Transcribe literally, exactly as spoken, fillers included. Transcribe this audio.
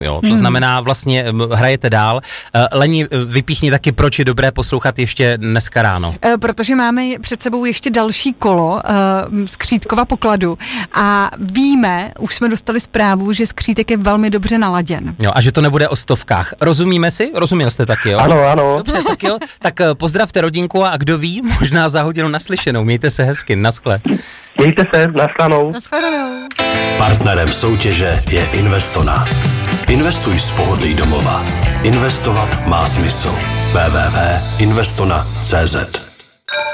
Jo, to hmm. znamená vlastně hrajete dál. Leni, vypíchni taky, proč je dobré poslouchat ještě dneska ráno. Protože máme před sebou ještě další kolo uh, Skřítkova pokladu a víme, už jsme dostali zprávu, že Skřítek je velmi dobře naladěn. Jo, a že to nebude o stovkách. Rozumíme si? Rozuměl jste taky, jo? Ano, ano. Dobře, tak jo. Tak pozdravte rodinku a kdo ví, možná za hodinu naslyšenou. Mějte se hezky, naschle. Mějte se, nashledanou. Nashledanou. Partnerem soutěže je Investona. Investuj z pohodlí domova. Investovat má smysl. w w w tečka investona tečka c z